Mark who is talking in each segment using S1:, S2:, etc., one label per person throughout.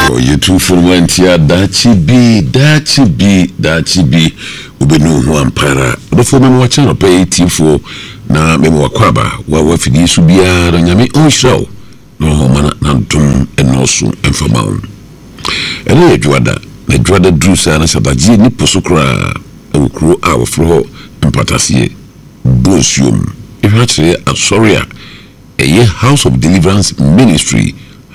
S1: you two for one tia dachi bi ubenu ho ampara do for me watch no pay tifo na me wakwaba wa fidi su bia do nyame on show no ho mana na dum enoso emfama on ene edwada na dwada drusa na sabaji ni posokra awukro a wofro empatasie bonsium ifachire asoria a House of Deliverance Ministry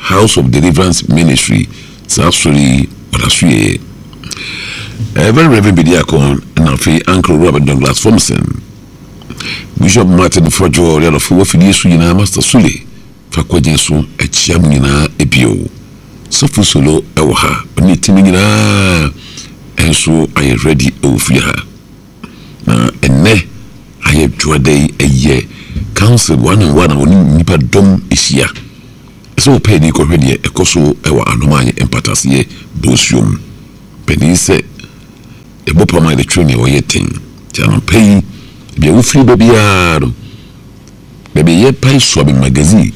S1: so actually what I see very Reverend Bidiakon and Afi Uncle Robert Douglas Thompson Bishop Martin Fojo the for Fidisu yina Master Sule fakwajenso achiam yina ebio sofu solo ewa oni timi yina enso aye ready ofia na enne aye dwade eye council one oni nipa dom isia so pay ni ko hwede ekoso ewa anomanye empatasiye bonsium penise ebopama de training wo yetin tiano pay bia wo free babiaro bebe ye pay swabi magazine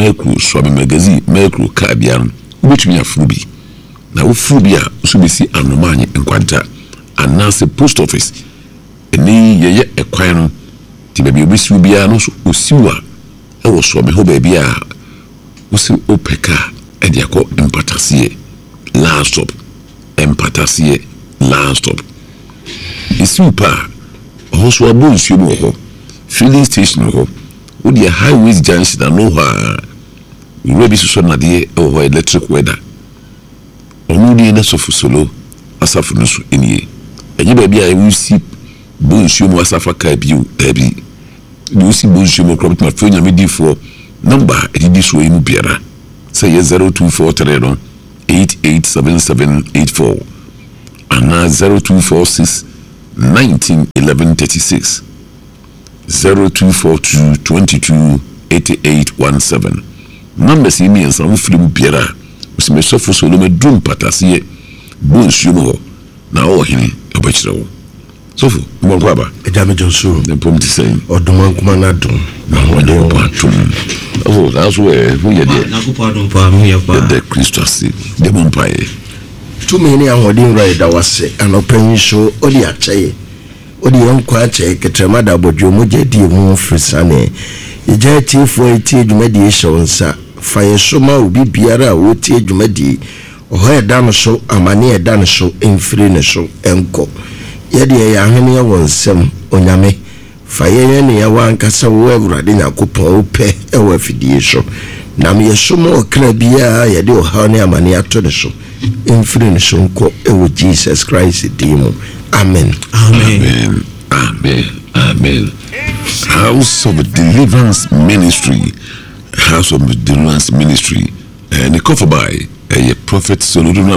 S1: mekru ka biaro ubetumi afubi na wo fubi a so besi anomanye enkwanta anase post office eni ye ekwan no ti bebe obesi bia no so osiwa ewo swabi ho babia usi opeka ediako empatasiye last stop isupa also abonsu mo ho filling station ho odi highways junction na no ha we be so na de o electric weather omudi na sofu solo asafu no so enie enye ba bia we see bonsu mo asafa ka biu ebi we see bonsu mo crop ma fonya me di for number edidi so emu biara say 0243 887784 and 0246 191136 0242 22 8817 number si mi ensa wo film biara usime sofo so lo medum patase bonsu mo na o hini obachiro sofo mo kwaba
S2: ejame jonso
S1: dem pom ti say
S2: oduman kuma na dum
S1: na wode patum oh that's where who you there
S3: na ko padum pa mu ya pa
S1: the Christus de mompae
S2: too many awarding right that was an open show odi achaye odi yankwa achaye ketrema da bodwo moje die mu frisane ije ti fo eti adwumadi shonsa faye shoma obi biara wo ti adwumadi oho edan so amane edan so emfiri ne so enko yede ya hene ya wonsem onyame faye ne ya wankasa wo awurade nyakopon ope ewa fidie so na me shoma okra bia yede oha ne amane ato ne so emfiri so nko ewo Jesus Christ dimo amen
S1: House of Deliverance Ministry and the cover by a prophet son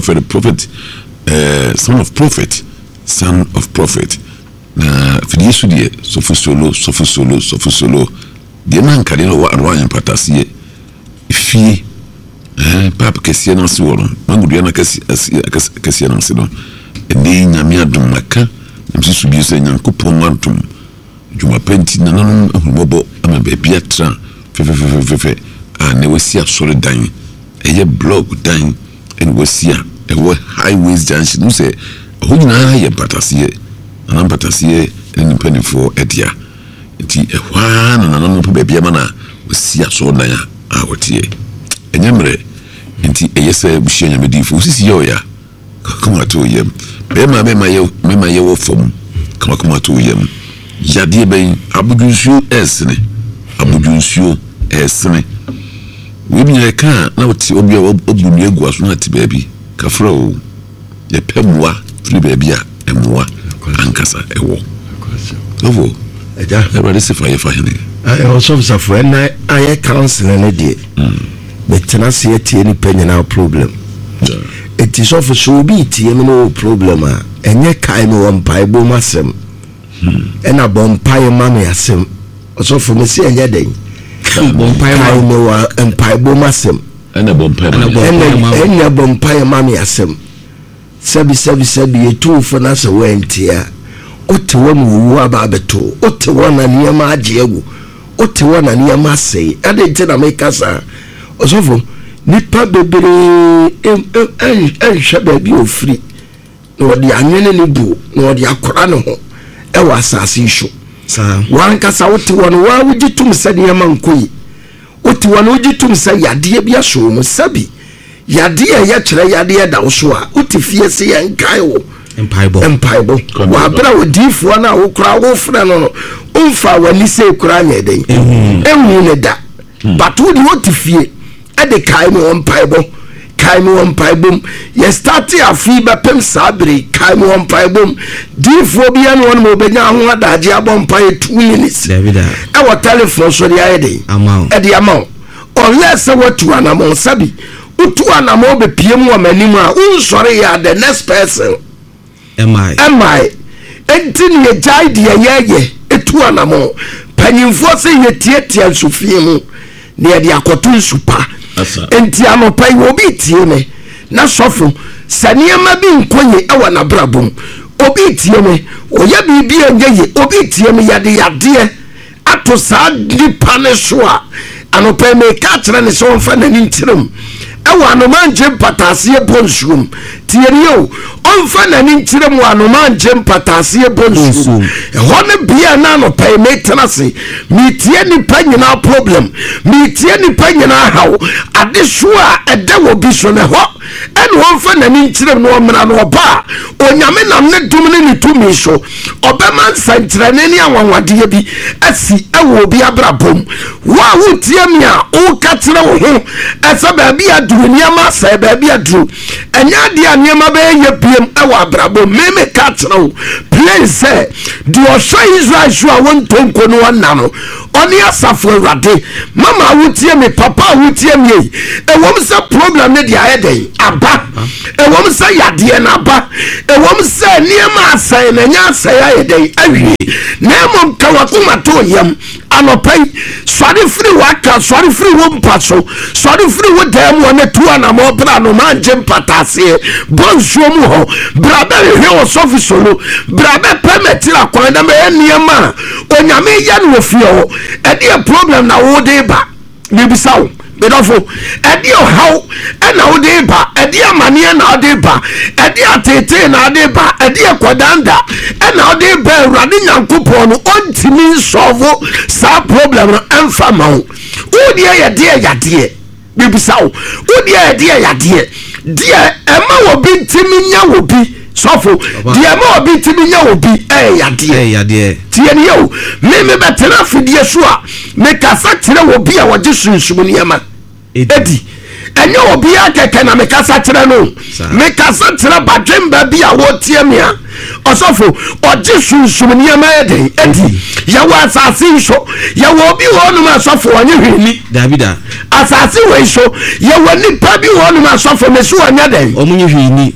S1: of prophet na fidisu die sofu solo de man kale no wa anwan patasiye fi pap kesiye na si wono mangudu na kesiye na si no eni nyame adum maka msisu bi se nyankopon antum juma penti na nanom ahumbobo ama bebia tra fe ne wasi asore dan eye blog dan en wasi a highways junction no se honyina ye patasiye na patasiye ni penifo edia nti ehwa na nanom po bebia mana wasi asore dan a wotie enyemre nti eyese buhia nyamedifo sisi yo ya kama to yem mema ye wo fom kama to yem yadie ben abudunsuo esne we bi ka na oti obi obunu egu aso na ti baabi kafra o ye pemwa firi baabi a emwa ankasa ewo ovo
S2: eja
S1: everybody say fa hene
S2: also for na aye council na die betena se etie ni penya problem it is of so be tie no problem a enye kai no wampai bo masem ena bompai ma me asem also for me say enye den bompai ma no wa empai bo masem
S1: ena bompai
S2: ma me asem sabi etu for na se wentia ote wa mu aba beto ote wa na niam agye egu ote wa na niam asei ade nte na make asa also for nipa bebere ehwe baabi ofiri na odi anwene ne bu na odi akora ne ho e wa asase isho wankasa wote wono wa wugitum sɛ ma nkoyi wote wono wugitum sɛ yade bia so mu sabi yade ya kyerɛ yade da wo so a wote fie se yɛ nkae wo empaibo wa bra wodifo na wo kura wo frɛ no umfa wani sɛ kura nyɛ den enwu ne da but wo di wote fie e de kai mo empaibo ye start afi ba pem sabre kai mo empaibo difo bia no mo benya ho adaje abompa 2 minutes e wo telephone so de ayede e de amount unless what to anamo sabi utu anamo be piem wo manim a unsore ya the next person am I entin ye jai de ye etu anamo panyimfo se ye tietia nsofie mu ne ye de akoto nsupa enti anopai obi tie me na sofo saniema bi nkonye ewa na brabom obi tie me oya bibi enye obi tie me yade ato sa nipa ne so a anopai me ka kire ne so mfa na nintirem ewa no manje patase bonsuum tieriyo onfa na nintirem wa no manje patase bonsuum ehone bia na no pay me tenase mi tie nipa nyina problem mi tie nipa nyina hawo ade so a ede wo bi so ne ho ene onfa na nintirem no mra no ba onyame nam ne dum ne tumi so obema nsantrane ne anwanwade bi asi ewo bi abrabom wa wo tie me a o ka kire wo ho esa ba bia niama sa baabi adru enya dia niama be ye piem ewa abrabo meme ka kire please say di osho Israel sho a won tonko no wanano oni asafo awrade mama wutie me papa wutie me ewom se problem ne dia eden aba ewom se yade na aba ewom se niama asai na nya asai eden awie na mom ka wakoma to yam anopai swari free waka swari free wo mpaso swari free wo dem wona tuwa na mo bra no manje mpatase bonsuo mu ho bra be hwe wo sofi solo bra be permit la kwa na me niema onyame ya no fie ho e dey problem na wo dey ba bibisawo bedofo e dey how e na wo dey ba e dey amane na wo dey ba e dey atete na wo dey ba e dey kodanda e na wo dey ba urade nyankopon no ontimi solve sa problem no emfa ma wo dey yade bibisawo wo dey yade dia ema wo bi ntimi nya wo bi sofo dia ma wo bi ntimi nya wo bi yade tieni yo me betena fidie so a me kasa kire wo bi a wo je sunsun niema edi enye obi akeke na me kasa kire no me kasa kire badwemba bi a wo tie me a osofo oje sunsun niema edi ya wa asase so ya wo bi wo no ma sofo onye hwini davida asase we so ya wo nipa bi wo no ma sofo me so onye den omunye hwini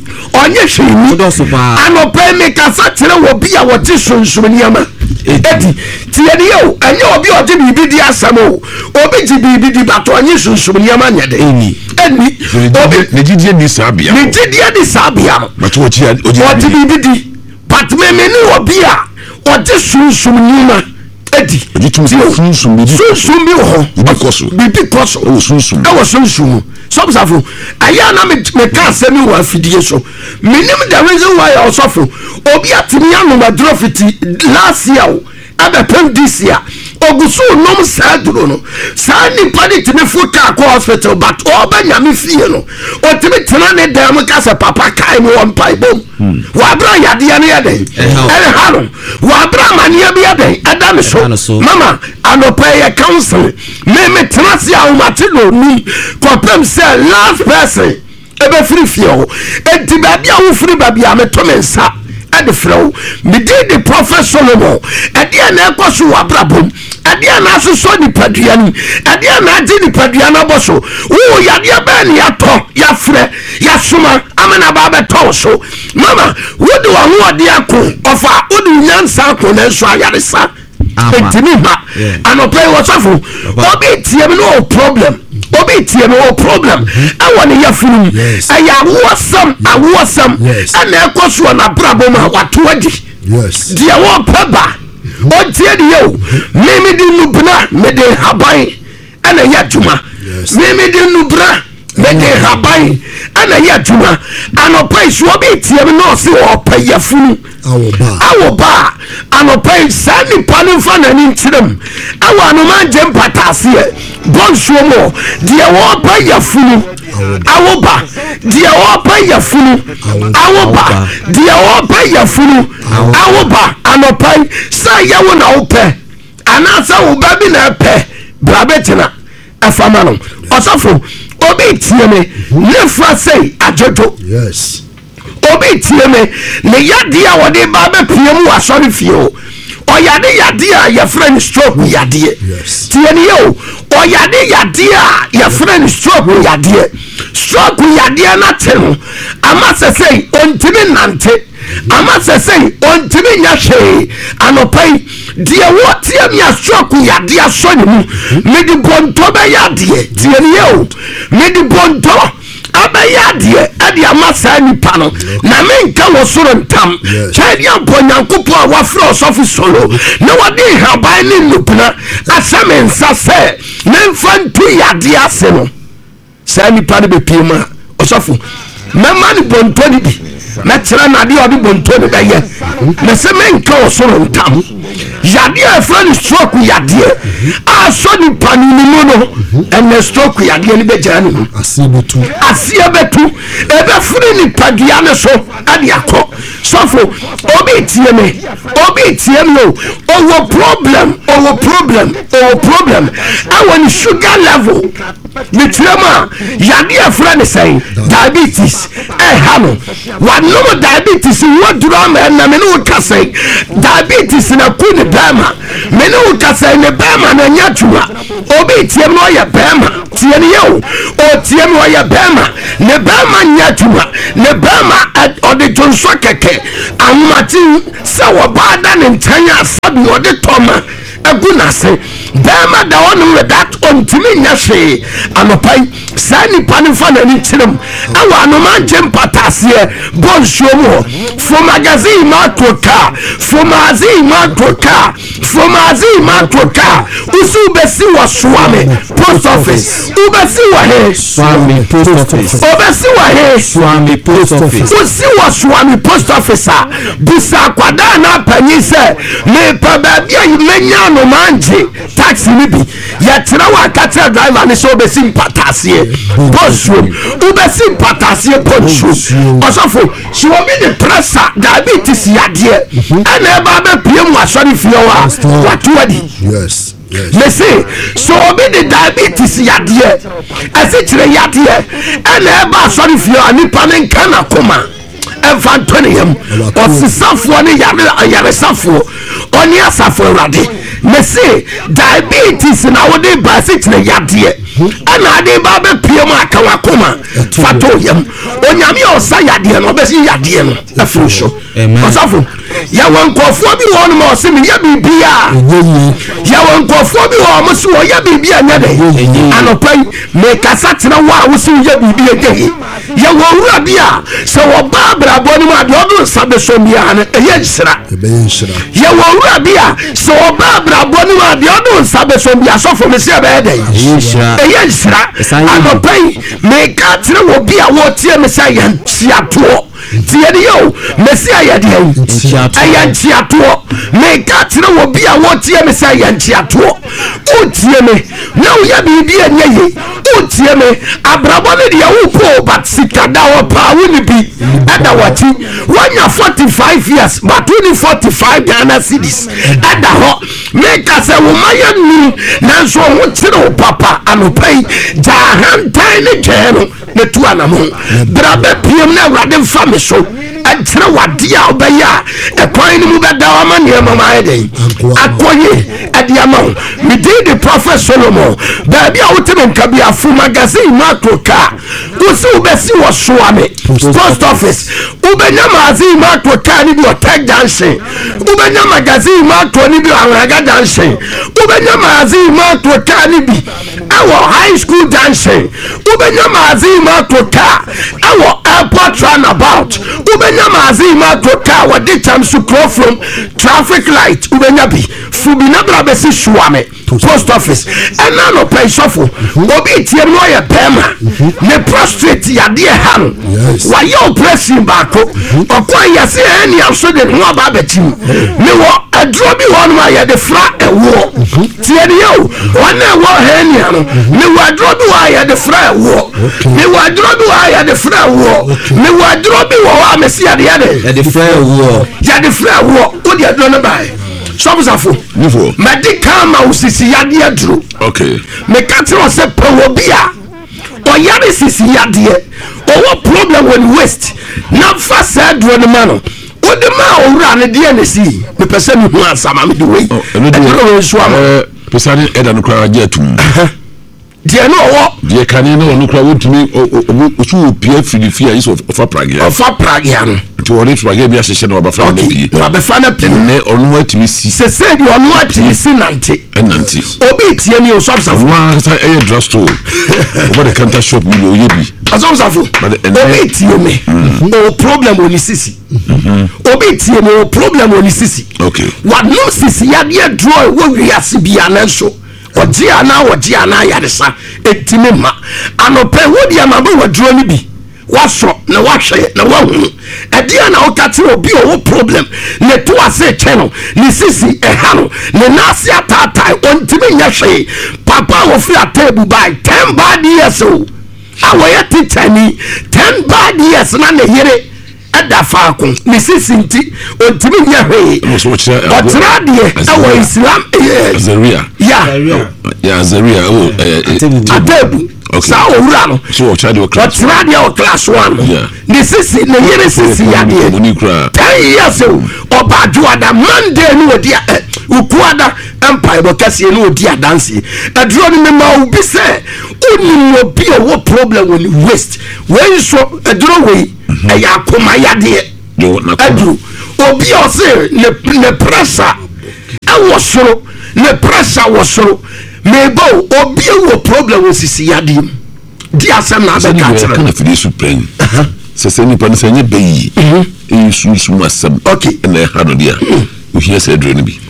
S2: anope me kasa kire wo bi a wo je sunsun niema edi tieni yo enye obi oje bibi di asamo obi ji bibi di bato onye sunsun niema nyade eni obi
S1: ne jidie di sabia
S2: but oji bibi di but me ni obi a oje sunsun niema edi sunsun bi ho bibi koso o sunsun sobsafo aya na me ka semi wa fidie so minim the reason why I suffer obi atimi anu madrofiti last year abepem this year ogusu nom saduro no sa ni pani timi fuka ko hospital but oba nyame fie no otimi tena ne dem ka se papa kai mo mpai bom wa bra yade ya ne yade halo wa bra mania bi yade adam so mama anopa ye counsel me tena se a umate no ni ko pem se last person ebe free fie ho enti ba bia wo free ba bia me to mensa ade flow me did the prophet Solomon ade na ekoso wa brabom ade na asoso ni paduani ade na adi ni paduana boso wo yade ba ni ato ya frɛ ya soma amana ba be to so mama wo de wa ho ade akon ofa wo de nyansa akon na so ayaresa etimi ba anopai wo safo obi tie me no problem obi tie me o problem awone ya funu aya awosam ana ekoso na brabo ma wato adi dia wo peba o tie di yo mimi di nubna me de haban ana ya juma mimi di nubra
S3: mede haban ana yɛ adwuma anɔpa yi so obi tie me no se ɔpɛ yafunu awo ba anɔpa yi saa nipa no mfa n'ani nkyerɛm awɔ anoma gye mpataaseɛ bɔnsuo mu deɛ wɔpɛ yafunu awo ba deɛ wɔpɛ yafunu awo ba deɛ wɔpɛ yafunu awo ba anɔpa yi sɛ yɛwo na wopɛ anaasɛ wo ba bi na ɛpɛ bra bɛtena ɛfama no ɔsɔfo obi tie me ne fra sei adwodo
S2: yes
S3: obi tie me ne yadeɛ a wɔde ba bɛpie mu asɔre fie o ɔyade yadeɛ a yɛfrɛ no stroke yadeɛ tie ne yɛ o ɔyade yadeɛ a yɛfrɛ no stroke yadeɛ na te no ama sɛ sei ɔntimi nante ama sɛ sei ɔntimi nya hwee anɔpa yi deɛ wɔteɛ me a stroke yadeɛ asɔ ne mu mede bɔntɔ bɛyɛ adeɛ tie ne yɛ o mede bɔntɔ abɛyɛ adeɛ ɛde ama saa nipa no na menka wɔ soro ntam kyɛde ampɔ nyankopɔn a wafrɛ ɔsɔfo solo na wɔde nhaban ne nnupena ahyɛ me nsa sɛ memfa nto yadeɛ ase no saa nipa no bɛpie mu a ɔsɔfo mɛma ne bɔntɔ no bi mɛkyerɛ nadeɛ a ɔde bɔntɔ no bɛyɛ na sɛ menka wɔ soro ntam yadeɛ a ɛfrɛ no stroke yadeɛ asɔ nipa no mu no ɛnɛ stroke yadeɛ no bɛgyina ne mu aseɛ bɛtu ɛbɛfiri nipadua ne so ade akɔ sɔfo obi tie me o ɔwɔ problem awɔ ne sugar level ne tiram a yadeɛ ɛfrɛ ne sɛn diabetes ɛha no wanom diabetes wɔduru ama ɛnam ne wo ka sɛn diabetes na ku ne bɛrima mene wo ka sɛn ne bɛrima na nya adwuma obi tie me no ɔyɛ bɛrima tie ne yɛ o ɔtie me ɔyɛ bɛrima ne bɛrima nya adwuma ne bɛrima ɔde dwonsɔ kɛkɛ ahomaten sɛ wɔbaa da ne nkyɛn a sabi ɔde tɔma agu n'ase bɛrima da ɔnom with that ɔntimi nya hwee anɔpa yi saa nipa no mfa n'ani kyerɛm ɛwɔ anoma gye mpataaseɛ bɔ nsuo mu hɔ fomagazine matoka wosi wobɛsi wɔ soame post office wobɛsi wɔ he wobɛsi wɔ he wosi wɔ soame post office a busa akwadaa na apanyi sɛ mepɛ baabi a mɛnya anoma ngye taxi ni bi yɛtena wɔ akakyerɛ driver ne sɛ wobɛsi mpataaseɛ bonsuom wobɛsi mpataaseɛ bonsuom ɔsɔfo sɛ obi ne pressure diabetes yadeɛ ɛna ɛba bɛpie mu asɔre fie hɔ a wato adi mese so obi de diabetes yadeɛ ɛsikyerɛ yadeɛ ɛna ɛba asɔre fie hɔ a nipa ne nka na koma ɛmfa ntɔ ne yam ɔsesafoɔ ne yaresafoɔ ɔne asafo awurade mese diabetes na wode ba ɛsikyerɛ yadeɛ ɛna ade ba bɛpie mu aka wakoma fato yam onyame a ɔsa yadeɛ no ɔbɛsi yadeɛ no afiri so ɔsafo yɛwɔ nkɔfoɔ bi wɔ no ma ɔse meyɛ biribia yɛwɔ nkɔfoɔ bi wɔ mo so wɔyɛ biribia nyɛ dɛ anɔpa yi mekasa tena wo a wo se woyɛ biribia gyahi yɛwɔ wura bi a sɛ wɔba abrabɔ no mu adeɛ ɔdo nsa bɛsɔ biara no ɛyɛ nhyira yɛwɔ wura bi a sɛ wɔba abrabɔ no mu adeɛ ɔdo nsa bɛsɔ biara sɔfo me sɛ ɛbɛyɛ dɛ ɛyɛ nhyira anɔpa yi meka tena wɔ bi a wɔtie me sɛ yɛ ntiatoɔ tiɛ ni yɛ o mesi ayɛ deɛ ɛyɛ ntiatoɔ meka tena wɔ bi a wɔtie me sɛ yɛ ntiatoɔ wotie me na woyɛ biribi ɛnyɛ ye wotie me abrabɔ no deɛ wopɔ but sika da hɔ paa wo ne bi ɛda wɔkyi woanya 45 years but wone 45 Ghana cedis ɛda hɔ meka sɛ wo ma yɛ nu nanso ho kyerɛ wo papa anɔpa yi gyaa hantan ne twɛɛ no ne tu anamo bra bɛpiem na awurade mfa me so ɛkyerɛ wadeɛ a wobɛyɛ a ɛkwan no mu bɛda wo ama nneɛma ma ayɛ dɛn akɔye ɛde ama wo medin de prophet Solomon baabi a woteme nka bi afo magazine no atoka wo sɛ wobɛsi wɔ soame post office wobɛnya magazine no atoka ne bi ɔtag junction wobɛnya magazine no ato ne bi awraga junction wobɛnya magazine no atoka ne bi ɛwɔ high school junction wobɛnya magazine no atoka ɛwɔ airport runabout ubenya mazi ma toka wadi cham su from traffic light ubenya bi fubi na bra be si shuame post office ena no pay sofo obi tie no ya pema ne prostrate ya de han wa ye operation ba ko okwa ya se eni aso de no ba betim ne wo adro bi ho no ya de fra ewo tie ne yo wana wo heni ano ne wo adro bi wa ya de fra ewo ne wo adro bi wa ya de fra ewo ne wo adro bi wo wa mesi ya de fra ewo ya de fra ewo o de adro no bai Sobusafo
S1: Nifo
S3: medical ma usisi yade adru
S1: okay
S3: me katro se pewo bia o yare sisi yade o problem when waste na fa sa adru no ma no o de ma owura ne de ne si me pese me hu asama me de we e de so am
S1: pesane eda no kra age atum
S3: de no wo
S1: de kane no no kra wotumi o su pia filifia is of pragia
S3: no
S1: to wori pragia bia hye no ba fra no bi
S3: na be fa na pin
S1: ne onu atimi si
S3: se di onu atimi si nante obi tie mi o Sobusafo
S1: wa sa e drugstore over the counter shop we o yebi
S3: Sobusafo obi tie me o problem oni sisi obi tie me o problem oni sisi
S1: okay
S3: wa no sisi ya de draw wo wiase bia na so oji ana ya de sa etime ma anope wo dia ma bo draw ni bi waso na wahwe na wahu edia na okati obi o problem ne to ase cheno ni sisi ehano ne nasi atatai ontime nyahwe papa wo fi atebu by 10 bad years o awoye titani 10 bad years na ne yere ada faako ni sisi nti ontime nyahwe otrade awo Islam
S1: Zaria ya Zaria o
S3: atebu sa owura no
S1: so chade o class
S3: o class 1 ni sisi ne yere sisi yade 10 years oba juada Monday ni odi ukuada empire bo kase ni odi adanse adro ni me ma obi se oni obi o problem when waste when so adro we e ya koma yade adro obi o se ne pressure e wo soro ne pressure wo soro mebo obi wo problem wo sisi yade di asem na be ka tire
S1: kana fidi supreme se ni pan se nye beyi e su asem
S3: okay
S1: na ha no dia o hia se adro ni bi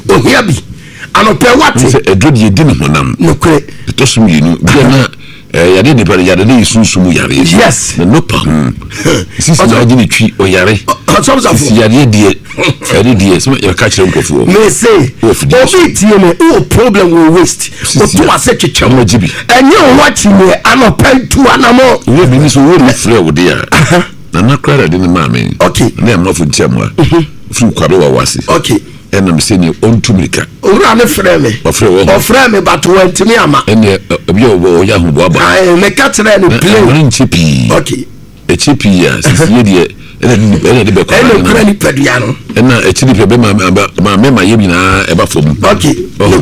S3: anope wate
S1: se adro di edi ni honam
S3: nokre
S1: to sum yinu bia na yade ni pan yade ni sunsumu yare
S3: yes
S1: na no pa sisi na gini twi o yare
S3: Sobusafo
S1: yade die yade die so ya ka kire nkofo
S3: me say obi tie me o problem we waste o to ase twetwe
S1: mo jibi
S3: enye o wati me anope tu anamo
S1: we bi ni so wo ni frɛ wo dia na na kra de ni maame
S3: okay
S1: na mo fu tiamwa fu kwabe wa wase
S3: okay
S1: enam se ni ontumrika
S3: owura ne frɛ me ofrɛ me but wantimi ama
S1: ene obi o ya hu bo aba
S3: ai me ka tere ni play
S1: ene chipi
S3: okay
S1: e chipi ya sisi ye de ene de be ko
S3: ene kura ni pedua no
S1: ena e chipi be ma ye nyina e ba fom
S3: okay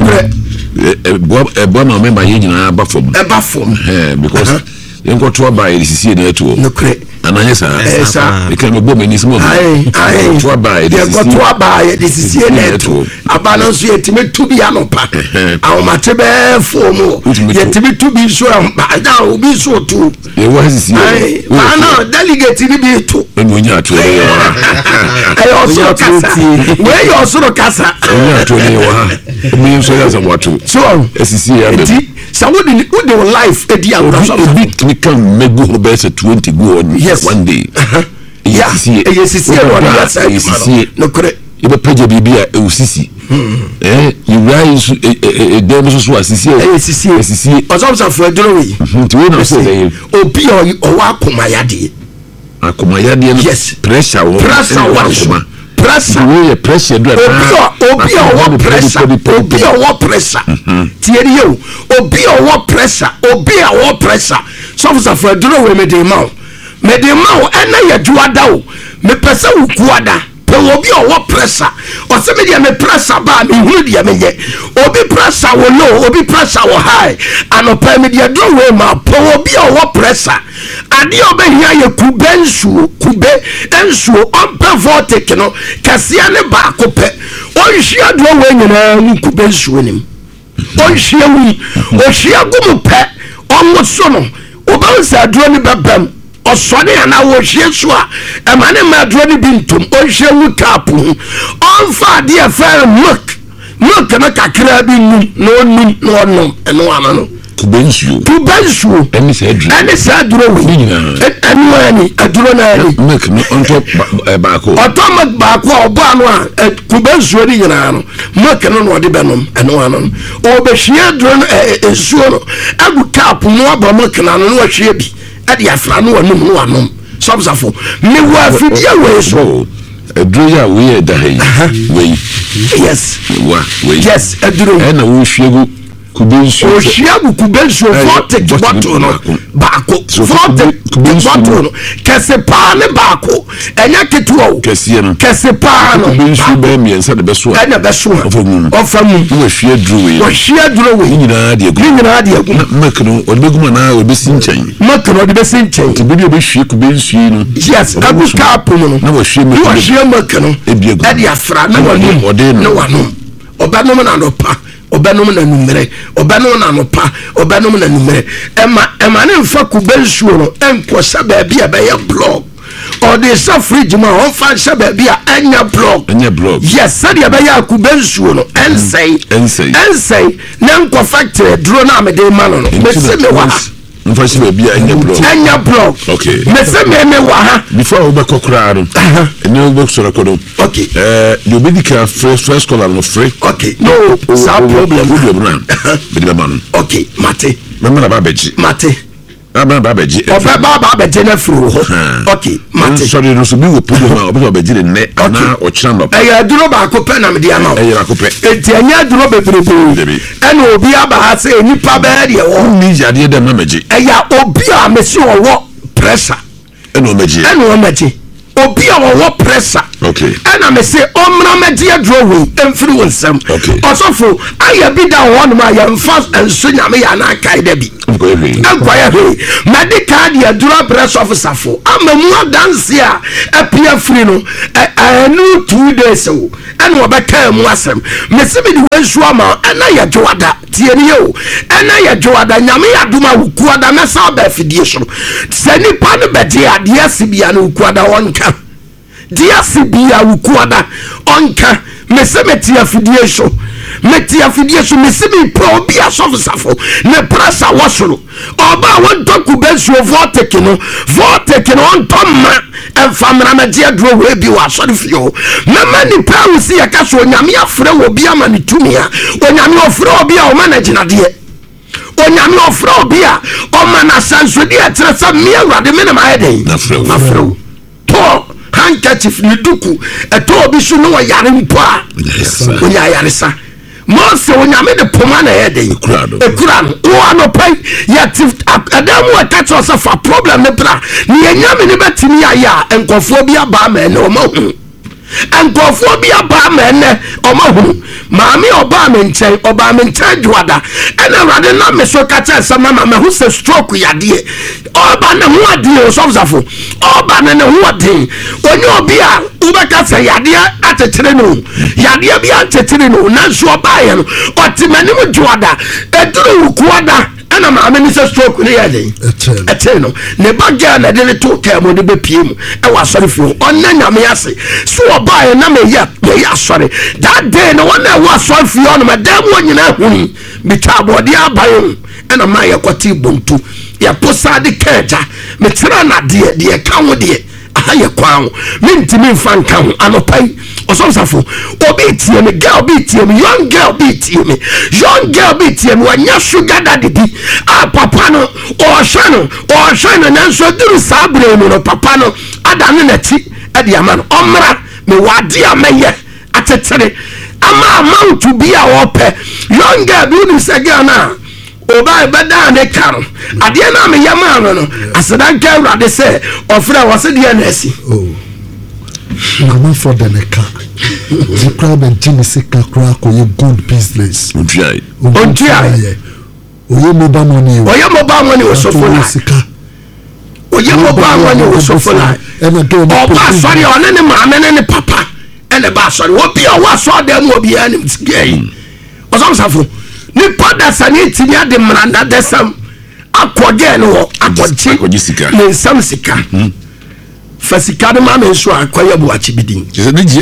S1: bo ma me ma ye nyina ba fom because yenko to ba ye sisi na eto
S3: no kre
S1: ananye sa e kan me bo me ni smo to ba ye
S3: sisi na eto abana so yetime tu bi anopa awomate be fomu yetime tu bi so ba da obi so tu
S1: e wa sisi
S3: ana delegate ni bi to
S1: enu nya to e
S3: ayo so kasa we yo so kasa
S1: nya to ne wa mi so ya so watu
S3: so
S1: sisi ya be
S3: so what the life edi
S1: we can make go about 20 go on one day
S3: yes no correct
S1: you be page bibia e usisi you rise dem so asisi asisi
S3: Sobusafo aduro we
S1: we na say
S3: obi o wa akomayade
S1: no pressure we pressure do
S3: obi o pressure tieri yo obi o pressure Sobusafo aduro we me de ma ena ye juada o me pese ukuada pe obi o pressure o se me dia me pressure ba me hu dia me ye obi pressure wo low obi pressure wo high anopa me dia do we ma pe obi o pressure ade obehia ye kube ensu on voltage no kasia ne ba ko pe o hia do we nyina kube ensu nim o hia wi o hia gumu pe on so no o ba nsa do ni babam osone ana wo hye so a emane madro ni bintum o hye wu tap onfa de afa milk na kakra bi num no eno ana no
S1: kubensuo eni se aduro
S3: we enu ani aduro na ani
S1: milk no onto baako
S3: automatic baako obo anu a kubensuo ni nyina no milk no de benom enu ana no o be hye aduro no ensuo no agu tap no aba milk na no hye bi ade afra no wanum no wanom sobsafo me wa fidia we so
S1: aduro ya we da hey we
S3: yes aduro
S1: na wo hwegu kubensuo
S3: o hwegu kubensuo forte bottle no baako forte bottle no kese pa ne baako enya ketuo kese pa no
S1: kubensuo be miensa de beso
S3: enya beso ofamu
S1: wo hwie aduro we nyina de agu mek no odbeguma na obesi nchen
S3: mek no odbesi nchen
S1: tibidi obehwie kubensuo no
S3: yes agu kapo no
S1: na wo hwie
S3: mek no ade afra na wanum obanom na no pa obanom na numere obanom na no pa obanom na numere ema ne mfa kubensuo no enkosa ba bia be ye blog or the fridge ma on fa sha ba bia anya blog yes said ya be ya kubensuo no ensei na nko factory dro na me de ma no me se me wa
S1: mfasi be bia
S3: anya blog
S1: okay
S3: me se me wa ha
S1: before we back okra no ene we back soro kodo
S3: okay
S1: you be the first scholar no free
S3: okay no problem
S1: na be the man
S3: okay mate
S1: mama ba beji
S3: mate
S1: ba beji
S3: ba beji na furu okay mate
S1: sorry no so bi we pudo ma obi beji ne na o kira no
S3: ya duro ba ko pe na me dia ma
S1: ya ko pe
S3: enti anya duro bebrebe ena obi aba ha se nipa ba de wo
S1: ni jade dem na meji
S3: ya obi a me se wo pressure
S1: ena o meji
S3: obi a wo pressure
S1: okay
S3: ena me se omra meji aduro we emfiri wonsam osofo aya bi da wo no ma ya mfa enso nyame ya na kai da bi enkwaya he medical dia duro pressure officer fo amamu adanse a apia free no anu 2 days o ena obeka mu asem me se bi di wensu ama ena ya jowada tie ni yo ena ya jowada nyame ya duma wukuada na sa ba fidie so se ni pa no bedi ade asibia na wukuada wonka dia sibia wukuada onka me se metia fidie so me se bi pro bia sofsafo ne pressa wasoro oba wonto kubensu vorteke no onto ma enfamra media dro we bi wa sori fio mama ni prawo si yakaso onyame afre wo bia ma ni tumia onyame ofre obi a o manage na de onyame ofre obi a o mana sanso de etresa me awade me na ma heden na fro to handkerchief ni duku eto bi so no yare mpo a onya yare sa Mose onyame de poma na heden ekura no wo anopai yet adamu attach us for problem ne bra ni enyame ne betimi aya enkofo bi aba ma ne o ma hu enkofo bi aba ma ne o ma hu maami oba me nchen dwada ena rade na me so kacha sama mama hu se stroke yade oba na hu ade o sofsafo oba na hu ade onye obi a ubeka se yade atetere no yade bi atetere no na so oba ye no otimani mu dwada eduru wukuada ana maame ni se stroke ne yade ete no ne baga na de to kemo de bepiem e wa sori fo onna nyame ase so oba ye na me ya sori that day no one wa sori fo no madam wonyina huni bitabodi abayo ana ma ye kwati bontu ya posa de keja me tira na de kawo de aye kwawo mentimi mfa kan anopai osomsafo obi tie me girl bi tie me young girl bi tie me wanya sugar daddy bi papa no o shano na so duru sabre mu no papa no adane na ti ade ama no omra me wade amaye atetere ama amount bi a ope young girl bi ni se girl na oba beda ne karo ade na me yama no asedan ka urade se ofra wose de na asi
S4: Mama for the neka. The crowd and Tennessee crack or good business.
S1: Ontiai.
S4: Oye mobile money was so full.
S3: Oye mobile money was so full.
S4: And again,
S3: sorry on any man and any papa and the bastard. What be a was saw them will be an gay. Was also ni pada saniti ya de mranda desam akɔgɛ no akɔgye
S1: sika
S3: ne nsam sika fa sika de ma me nso akɔyɛ buakye bidin
S1: ne gye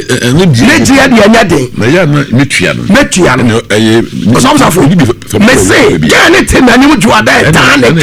S3: de anya den
S1: na ya na metua no
S3: ɔsɔmsafo mese gɛ ne te m'anim dwoada ɛdaa ne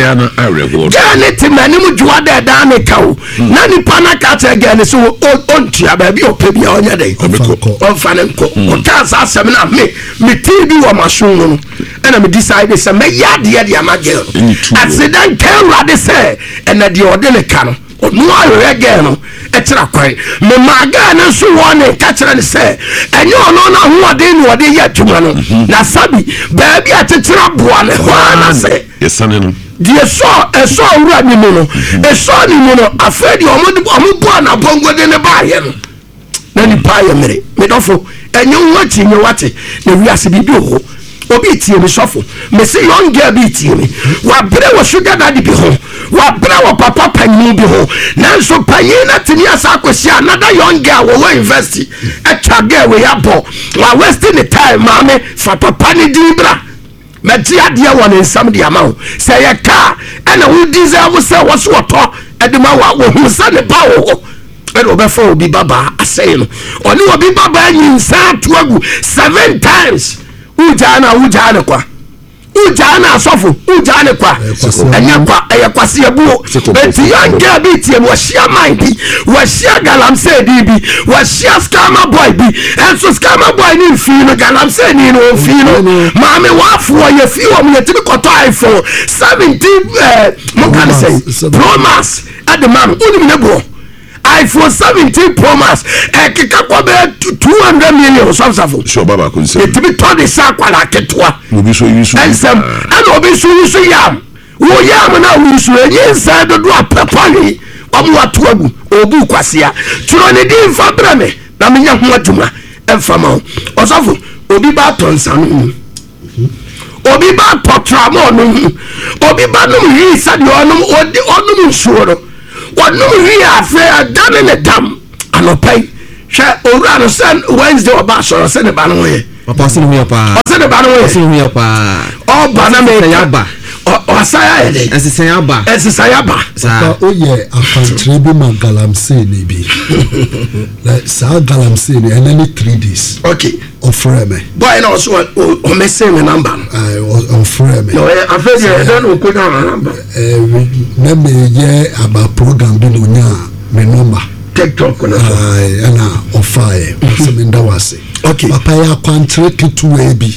S3: gɛ ne te m'anim dwoada ɛdaa ne ka o na nipa no ka kyerɛ gɛ ne sɛ ɔntua baabi ɔpɛ bia ɔnyɛ den ɔmfa ne nkɔ ɔkaa saa asɛm no a metee bi wɔ maso no no ɛna medecide sɛ mɛyɛ adeɛ de ama gɛ no aseda nka awurade sɛ ɛna deɛ ɔde ne ka no no ayɛ gɛ no ɛkyerɛ kwan mema gɛ no nso wɔ ne ka kyerɛ ne sɛ ɛnyɛ ɔno no ahoɔden ne ɔde yɛ adwuma no na sabi baabi a kyekyerɛ boa ne hɔ ana sɛ
S1: yɛsane no
S3: deɛ ɛsɔ wura ne mu no ɛsɔ ne mu no afei deɛ ɔmo boa na bɔngode ne baayɛ no na nipa ayɛ mmere medɔfo ɛnyɛ wo akyi nyɛ wate na wiase biribi wɔ hɔ obi tie mi sɔfo mesi young girl bi tie mi wabere wɔ sugar daddy bi ho wabere wɔ papa panyin bi ho nanso panyin na tini asa akosi another young girl wɔ university ɛtwa girl wɔ yabɔ wa wasting the time maame fa papa ne din bra mɛti adeɛ wɔ ne nsam de ama wo sɛ yɛ kaa ɛna wo deserve sɛ wɔso wɔtɔ ɛde ma wɔ hu sɛ ne ba wɔ hɔ ɛna ɔbɛfa obi babaa asɛe no ɔne obi babaa nyinsa to agu 7 times ujana kwa ujana asofo ujana kwa enya kwa eya kwase abuo enti yanga bi tie mo hia man bi wo hia galamse di bi wo hia scammer boy bi enso scammer boy ni fi no galamse ni no fi no maame wafo ye fi wo me timi koto iPhone 17 mo kan say Pro Max at the man uni me bo iPhone 17 Pro Max kika kwa be 200 million something
S1: sure baba ko say
S3: it be to the sakwala ketwa
S1: obi so yusu
S3: ensem and obi so yusu yam wo yam na wo yusu inside do apapani omo atoagu obu kwasea turo ne din fa brame na menya ho adwuma emfama osofo obi ba tonsano obi ba potramo no obi ba no yi sade onum nsuoro wọnum wi afe adane ne dam anopai hwɛ owura no sɛ Wednesday ɔba sɔrɔ sɛ ne ba no yɛ
S5: papa ɔsɛ ne hu yɛ paa
S3: ɔsɛ ne ba no yɛ
S5: ɔsɛ ne hu yɛ paa
S3: ɔba na mɛ
S5: yaba
S3: ɔsaya yɛ dɛ ɛsesa yaba
S4: papa oyɛ afankyerɛ bi ma galamsey ne bi na saa galamsey ne ɛnɛ ne 3 days
S3: okay
S4: ɔfrɛ me
S3: boy na ɔso ɔmɛsɛ me number
S4: no ɔfrɛ me
S3: na ɔyɛ afɛ deɛ ɛdɛ no ɔkɔnya ɔna number
S4: na meyɛ aba program bi na ɔnya me number
S3: TikTok na so
S4: ɛna ɔfaeɛ sɛ menda wo ase
S3: okay
S4: papa yɛ akwankyerɛ ketewa bi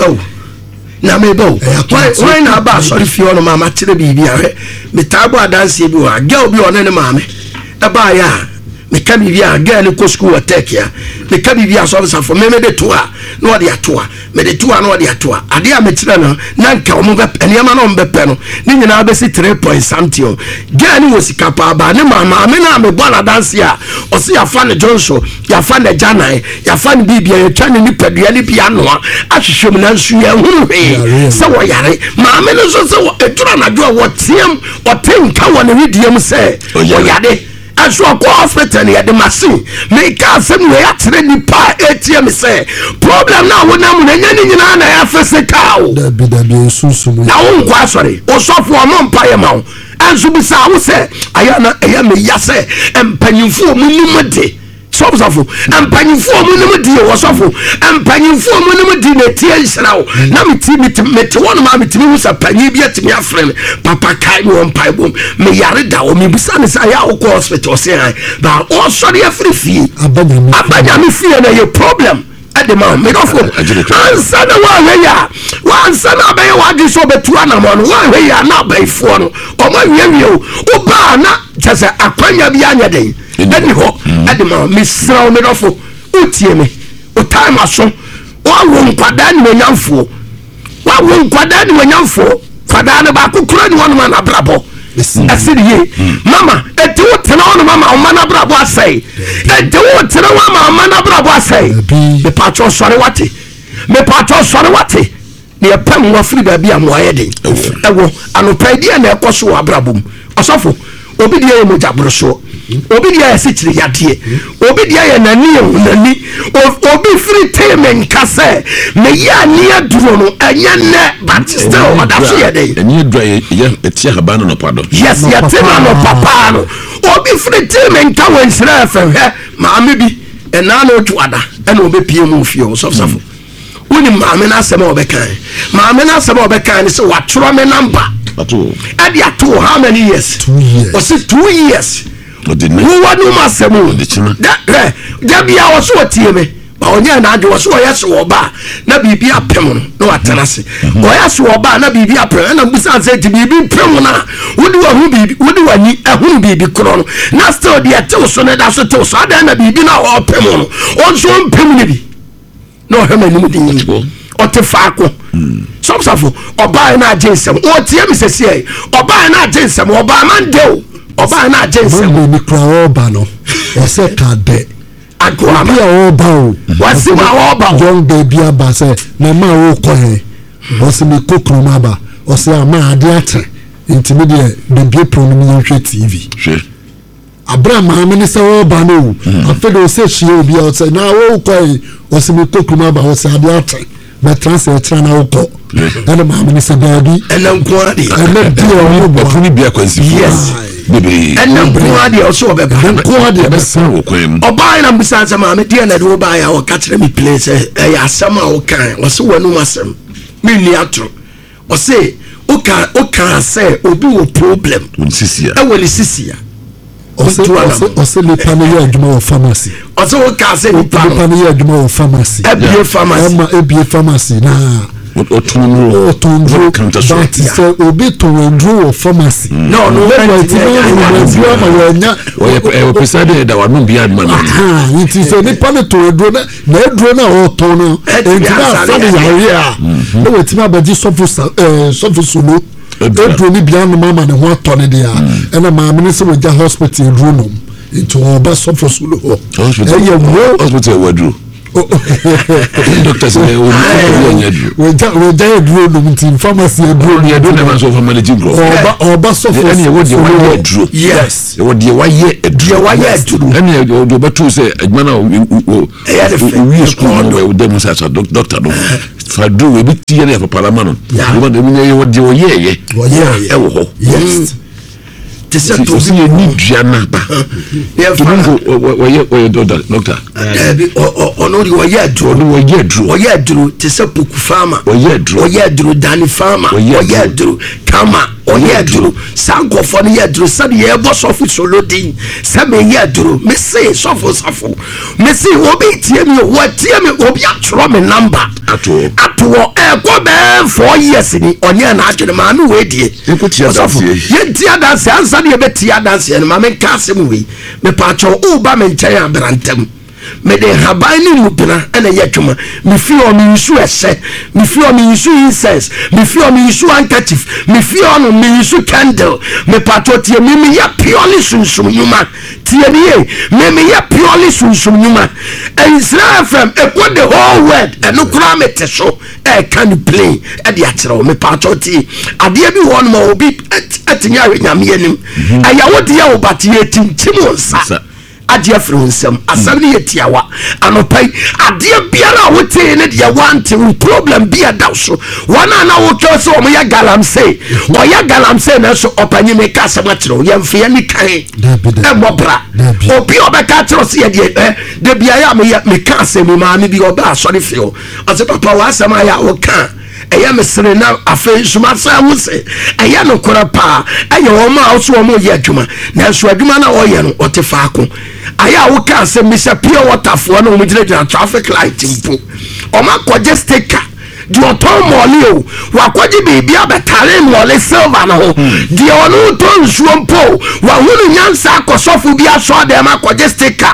S3: na me bo why na ba sorry fi ono mama tire bibi ahwe me tabo adanse bi wa girl bi ono ne mama e ba ya me ka bibi a girl ne ko school attack ya me ka bibi a so for me de to a na ode ato a me de to a na ode ato a ade a me tire no na nka o mo be eniama na o be pe no ni nyina be si 3 point something o girl ni wosika pa ba ne mama me na me bo na dance ya o se ya fa ne Johnson ya fa ne Janai ya fa ne bibi ya twa ne nipadua ne bia no a ahwehwem na nsu ya huru he se wo yare mama no so se wo etura na do wo tiem o tenka wo ne widiem se wo yare aso ko hospital ne de machine me ka asem we atere nipa ATM say problem na wo na mu na nya ni nyina na ya physical
S4: da bi sunsun
S3: na wo nkwa asori o sofo o mo mpa ye ma wo anso bi sa wo se aya na eya me ya se empanyimfo mu nimde sofo empanyimfo mu nimde wo sofo empanyimfo mu nimde na tie nsirawo na meti won ma meti hu sa panyi bi atimi afrem papa kai me won pai bom me yare da o me bisa ne sa ya wo hospital se han ba o sori afri fi abanya me fi na ye problem at the man me go for ansa na wa heya wansa na be wa di so betu anamon wa heya na bai fo no o ma wiawie o ba na tese akwanya bi anya den eni ho at the man me sraw me dofo utie me o time aso wa wo nkwada ni nyamfo wa wo nkwada ni nyamfo kwada ne ba kokura ni wonu na brabo asiri ye mama eti wo tena wonu mama o mana brabo asai eti wo tena wa mama na brabo asai me pacho sore wate ne epam wo firi ba bia mo ayede ewo anopadi na ekoso wa brabom osofo obi de mo jabro so obi dia yɛ sikyiri yadeɛ obi dia yɛ nani obi free time nkase me ya ni aduro no enya ne but still oda so yɛ dey
S1: eni dra yɛ etia haba no pado
S3: yes yɛ tema no papa no obi free time nka wansira afɛ maame bi ɛna na otwada ɛna obi pie mu fie o sɔfsafo woni maame na asɛm a obekan maame na asɛm a obekan ne sɛ watoro me number
S1: ato
S3: adi ato how many years
S4: 2 years
S3: o say 2 years wo wanu masɛm da bia wo so tie me ba onye na adwo wo so yɛ so oba na bibi apem no na watena se o yɛ so oba na bibi apem na busa se ti bibi pem na wodi wa hu bibi wodi wa ni ehunu bibi kro no na still de tew so na da so tew so ada na bibi na o pem no o so pem ni bi no hema ni mu din o te faako sɔfsafo oba na agensem o tie mi sese oba na agensem oba man dew oba na agensem
S4: mo ni kra oba no o se ka de
S3: agora
S4: bi a oba o
S3: wasi ma oba
S4: young baby aba se na ma wo ko he o se me kokro ma ba o se ama ade ate intermediate de bi pro no mi hwe TV
S1: hwe
S4: abra ma me ni se oba no afedo o se hie obi o se na wo ko he o se me kokro ma ba o se ade ate me transfer tra na wo ko ene ma me ni se baby
S3: ene nko ade
S4: ene bi o bo
S1: afuni bia kwansi
S3: yes
S1: bebe
S3: ene nko ade o so obeba
S4: nko ade
S1: be san wo kwem
S3: oba na mbusa nsema me dia na de oba ya o ka kire me place ya asema o kan o se wanu masem me ni atro o se o kan say obi wo problem
S1: unsisia
S3: e woni sisia
S4: o se le panel adwuma wo pharmacy
S3: o se o ka say ni
S4: panel adwuma wo pharmacy
S3: ebie pharmacy
S4: na
S1: o tunro counter shop
S4: that is obi tunro wo pharmacy
S3: no
S1: o pesa de da wa no bia man
S4: it is any panel tunro na edro na o ton no entina fa de yare a no wetin abaji sofo solo edro ni bia no mama ne ho atone de a na maame ne se woja hospital edro no into oba sofo solo
S1: hospital wadro doctor say o
S4: we ja edro no mtin pharmacy edro
S1: ni edro na man so for managing grow
S4: oba sofo
S1: any wo de wa edro
S3: yes
S1: wo de wa ye edro any do betu say adman na we school no we dem say doctor no fa do we bi tie na for parliament no we dem wo de wo ye e wo ho
S3: yes
S1: tese to si ni duana ba
S3: ye
S1: wo doctor
S3: ono di wo ye duro tese poku farmer wo ye duro dani farmer wo ye duro kama wo ye duro sanko fo ni ye duro sabe ye bo sofo solodin sabe ye duro me say sofo me say obi tie mi obi atro me number ato ko be 4 years ni onye na adwene ma no we die sofo ye dia dance ansa de be tia dance no ma me ka asem we me pa cho o ba me nkyɛn abrantem me de haban ni mupina ena ye twuma me fi o me nsu ese me fi o me nsu incense me fi o me nsu handkerchief me fi o no me nsu candle me pato tie me ya purely sunsum nyuma tie ni me ya purely sunsum nyuma Israel FM e put the whole word eno kura me te so e can play e de akyerɛ me pato tie ade bi won ma obi atinya nyame anim ayawo de ya obatie tintim onsa adia fronsam asabni yetiawa anopai adia biara wote ne dia wante problem bia dawso wana na wo twese o ya galamse o ya galamse na so opanye me ka asem akyerɛ ye mfe ni kan e mobra obi obeka akyerɛ se ye de bia ya me ka asem ma me bi oba asɔre fio ase papa wa asem aya wo ka eya mesere na afa sumasa wuse eya no kora pa eya wo ma wo so wo ye adwuma na so adwuma na wo ye no o te faako aya wo ka se misa pure water fo na wo gina traffic light mpo o ma koje sticker di oton mole o wa koje bibi abetare mole silver na ho di onu to nsuo mpo wa hunu nyansa akosofo bi aso de ma koje sticker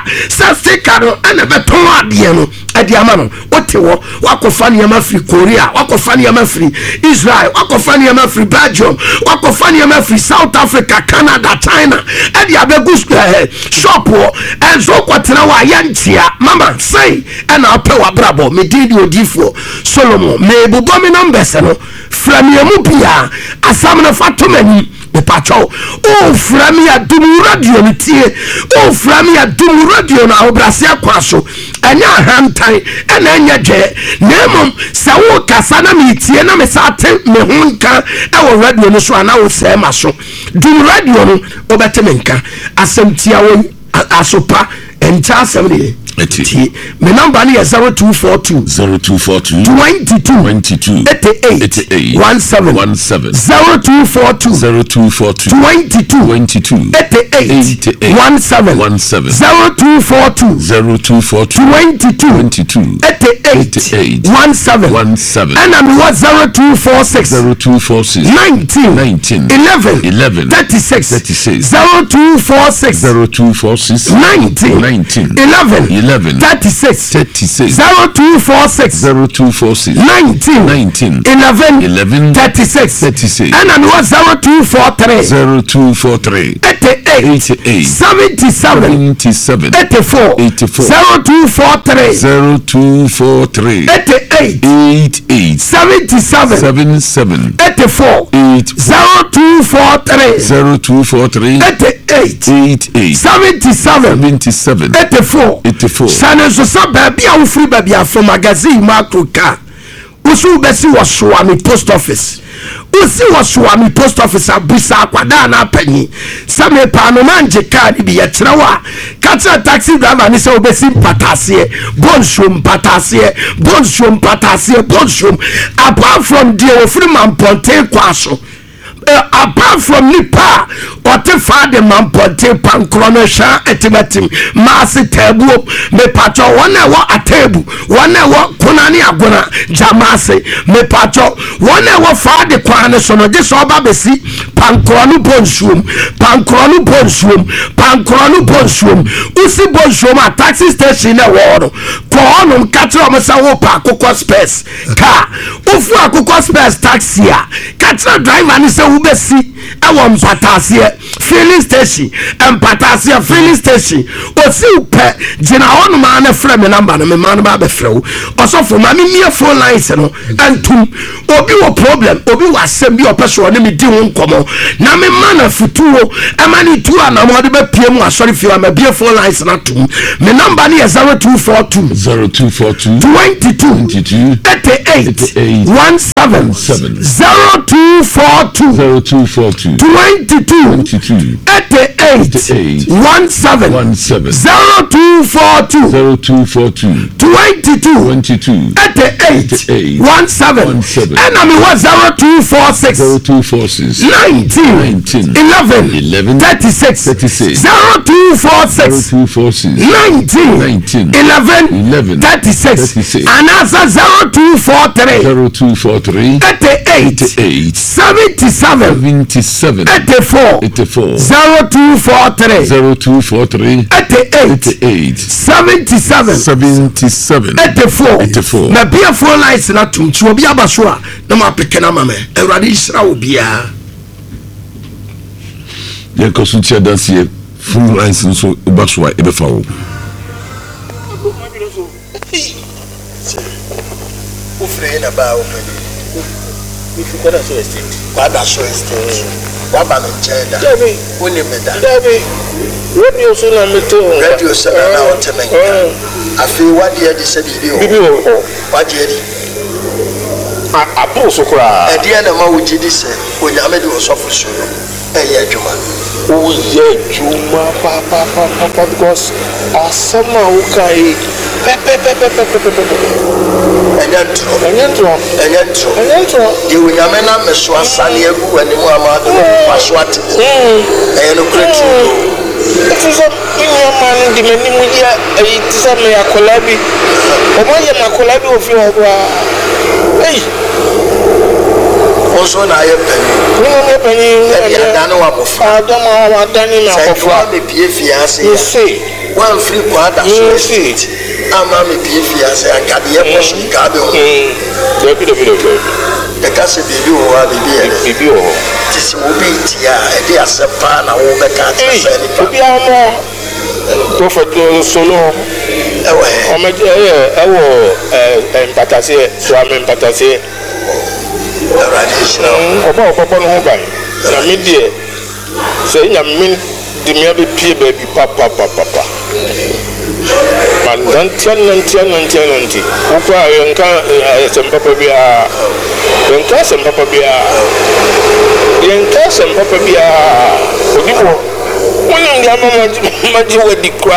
S3: no ana beton ade no ade ama no otewo wakofa ne ma free Korea wakofa ne ma free Israel wakofa ne ma free Belgium wakofa ne ma free South Africa Canada China ade abegu shop wo enso kwatena wa yantia mama say ana apɛ wa brabo me didi odifo Solomon me bubo me numbers no framiemu bia asam na fatomani me pacho o frami adum radio ne tie o frami adum radio na obrase akwaso anya hantan ena anya dwe nemom sa wo kasa na me tie na me sate me hunka e wo radio no so ana wo se ma so dum radio no obetmenka asem tia wo asopa enta asem ne eti me number ni 0242
S1: 0242
S3: 22 88 17 0242 22 88 17 0242 22 88 17 and I'm what 0246 19 11 36 0246 19 11 36 0246 19 11 36 and I'm what 0243 88 77 84 0243 88 77 84 0243 88 77 84 Sana so baby a free baby from magazine Makruka usu besi was Swami post office usi was Swami post office abusa akwada na panyi same pano manje card bi yetrewa katra taxi driver ni se obesi patasie bonshum apart from the free man ponte kwaso apart from nipa what father man ponte pankrono sha etimatim maasi tebu me pacho one wa atebu one wa kunani agona jamase me pacho one wa father kwane so no je so ba besi pankrono bonsuom usi bonsuom a taxi station na wo ko onum katra mo sa wo pa akoko space ka ufu akoko space taxi a katra driver ni se ubesi ewo mpatasie filling station osi upe jina onu ma na frɛ me number na me ma na ba be frɛ wo osofo ma me mia phone lines no antum obi wo problem obi wa asem bi opeso ne me di ho nkomo na me ma na futuo amani tu ana mo de be pie mu asori fi ma bia phone lines na tum me number ni 0242 22 88 17 0242 22 88 17 0242 22 88 17 and I mean what 0246 19 11 36 0246 19 11 36 and answer 0243 88 77 84 0243 88 77 84 na bia phone lines na tumtu obi abaso a na ma pekena mame Awurade isra obia
S1: ye kosuntia dansie phone lines nso obaso a ebefa wo
S2: ufre na ba o if you got so estate kwada so estate waba me cheda woni meda radio so na meto radio so na o temenka afi wadi e de se bibi o wadi e di apo so kura e de na ma wuji di se onyame de osofo so eye adwuma o ye adwuma pa because asama o kai Enyanto di unyame na meso asane agu wani mu amado kwaso ate no kretu tiso inyama ndi mani mu ya tisa me akolabi omoye makolabi ofi ogwa oso na aye pani ya dano wa bofa adama wa dani na bofa be pie fiase ya one free kwada so sit ama me pie fiase akade e poso kabe o do the case bibi o bibi o tisi obi tia e dey asepa na wo be ka tse ni pa obi amo prophet solo ewe o me ewo empatase so am empatase Awurade shira oba no ho ban na me die
S6: say nyamin de me be pie baby papa man nanti upa yanka sem papa bia odibo wona ndia mama maji wadi kwa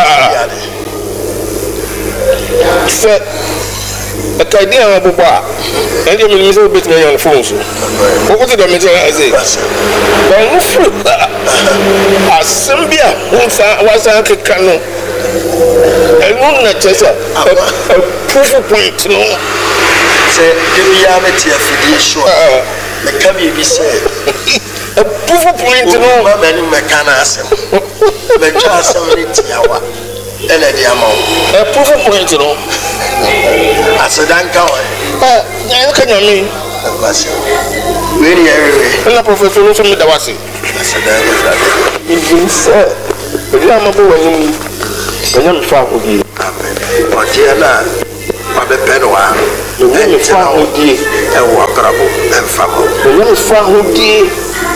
S6: se akadi am boba and you mean so bit me on phone so what did I mention as it but no fruit asembia wasa kekano and no na chesa a proof point no
S2: say give me a bit of the show the can be said
S6: a proof point no
S2: many mechanics the chance of yawa and the amount
S6: a proof point no
S2: as a danka
S6: you can mean
S2: really everywhere
S6: and professor from the wasi
S2: as a danka
S6: you said but you am when you fa odi
S2: Otiana Abepenwa
S6: you fa odi
S2: e wo akrabo enfamo
S6: you fa odi